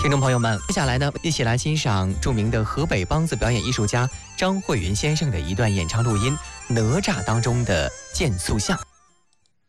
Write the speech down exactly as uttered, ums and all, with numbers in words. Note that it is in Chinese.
听众朋友们，接下来呢，一起来欣赏著名的河北梆子表演艺术家张慧云先生的一段演唱录音《哪吒》当中的《见塑像》。